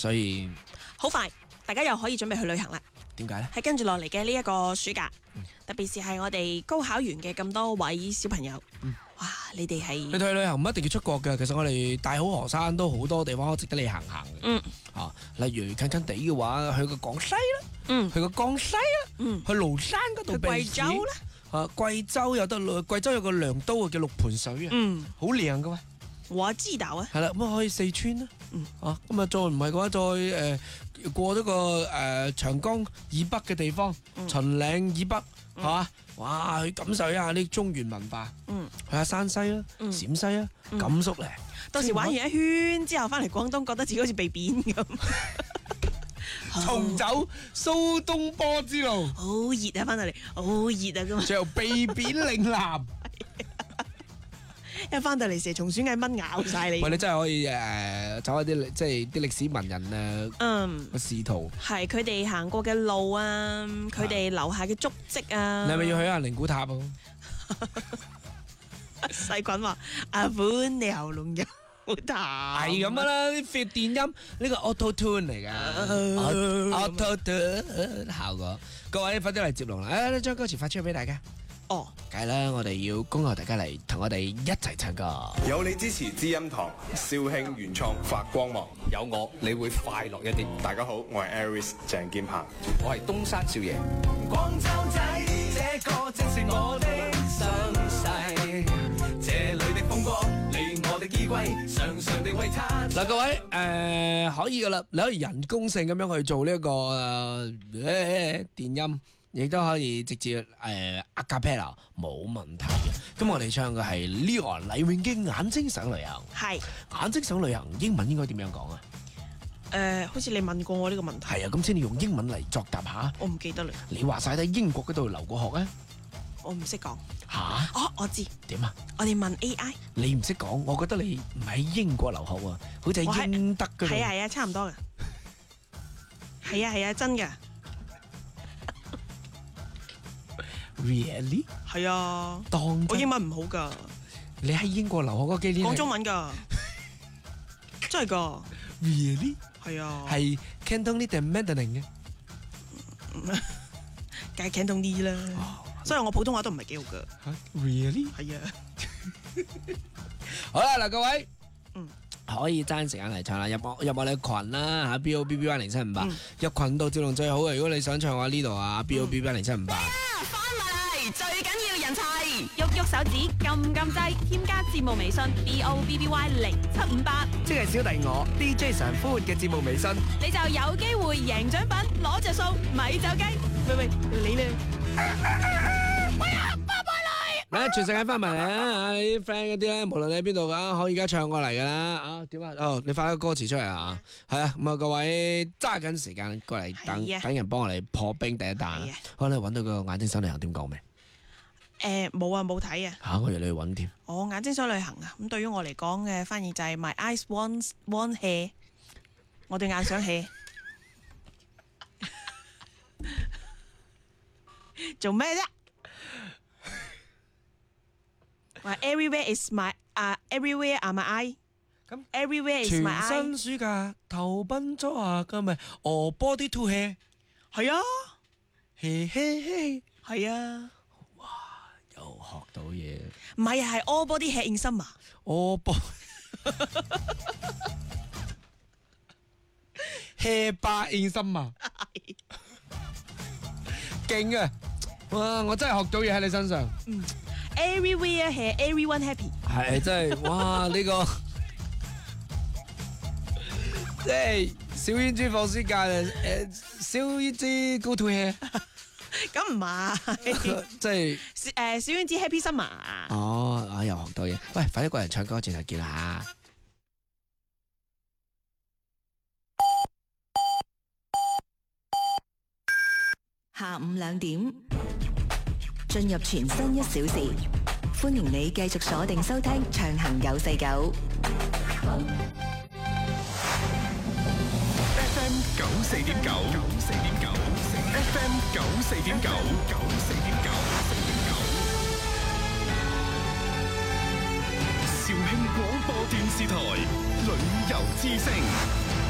所以好快，大家又可以準備去旅行啦。 點解咧？ 係跟住落嚟嘅呢一個暑假，特別是係我哋高考完嘅咁多位小朋友，哇！你哋係你去旅行唔一定要出國嘅，其實我哋大好河山都好多地方值得你行行嘅。例如近近地嘅話，去個廣西啦，去個江西啦，去廬山嗰度避暑。 去貴州啦。 貴州有得，貴州有個良都叫六盤水啊，好靚噶喂。 我知道啊。 係啦，咁可以四川啦，咁啊再唔係嘅話，再過咗個長江以北嘅地方，秦嶺以北係嘛，哇，去感受一下啲中原文化，去下山西啦、陝西啦、甘肅咧。 到時玩完一圈之後，翻嚟廣東，覺得自己好似被扁咁。 重走蘇東坡之路， 好熱啊！翻到嚟好熱啊！咁最後被扁嶺南。 一翻到嚟蛇蟲鼠蟻蚊咬晒你。 喂，你真係可以走一啲即係啲歷史文人嘅仕途。 係佢哋行過嘅路啊，佢哋留下嘅足跡啊。 你係咪要去下寧古塔啊？ 細菌話：阿本你喉嚨有。好淡係咁啦，啲電音呢個 auto tune 嚟噶，auto tune 效果。各位快啲嚟接龍啦！將歌詞發出去俾大家。梗係啦，我哋要恭賀大家嚟同我哋一齊唱歌。 有你支持知音堂，肇慶原創發光芒。 有我，你會快樂一啲。 大家好，我係 Aris 鄭建鵬， 我係東山少爺。 廣州仔，這個正是我的傷勢，這裏的風光，離我的依歸，常常地為他。 嗱，各位可以噶啦，你可以人工性咁樣去做呢一個電音。亦都可以直接a cappella 冇問題嘅。咁我哋唱嘅係 Leon 黎永基眼睛想旅行。 係眼睛想旅行，英文應該點樣講啊？ 好似你問過我呢個問題。 係啊，咁先你用英文嚟作答下。 我唔記得啦。 你話晒喺英國嗰度留過學啊？ 我唔識講。 吓？ 我知。 點啊？ 我哋問 AI。 你唔識講，我覺得你唔喺英國留學喎，好似喺英德嗰度。 係啊，差唔多㗎。係啊，真㗎。 Really？ 係啊，我英文唔好噶。 你喺英國留學嗰幾年？ 講中文噶，真係噶。 Really？ 係啊。係 Cantonese 定 Mandarin 嘅？ 梗係 Cantonese 啦。所以我普通話都唔係幾好噶。 Really？ 係啊。 好啦，嗱，各位，可以爭時間嚟唱啦，入我哋群啦吓 BOBB10758，入群到接龍最好嘅。如果你想唱嘅話，呢度啊 BOBB10758。 最緊要人齊，喐喐手指，撳撳掣，添加節目微信 BOBBY0758， 即係小弟我 DJ 常歡嘅節目微信， 你就有機會贏獎品，攞着數，咪走雞。 喂，你咧？ 喂啊，巴貝嚟！ 全世界翻埋嚟啊！你啲 friend 嗰啲咧，無論你喺邊度噶，可以而家唱過嚟噶啦。啊，點啊？你發個歌詞出嚟啊！係啊，咁啊，各位揸緊時間過嚟等人幫我哋破冰第一彈。可能揾到個眼睛想旅行點講未？ 冇啊，冇睇啊。 我以為你去揾添。 我眼睛想旅行啊！咁對於我嚟講嘅翻譯就係 My eyes want hair， 我對眼想 hair。做咩啫？話 Everywhere is my everywhere are my eye。咁 Everywhere is my eye。 全新暑假投奔咗啊！今日body to hair。係啊。係啊。又學到嘢， 唔係啊，係 all body hair in summer。 all body hair bar in summer，勁啊！哇，我真係學到嘢喺你身上。 Everywhere hair, everyone happy。 係真係，哇！呢個即係小胭脂放暑假小胭脂 go to hair。 咁唔係， 即係小胭脂 Happy Summer。 我又學到嘢。喂，快啲過嚟唱歌，轉頭見啦嚇！下午2點，進入全新1小時，歡迎你繼續鎖定收聽暢行949。 FM 94.9 FM 94.9肇慶廣播電視台旅遊之聲。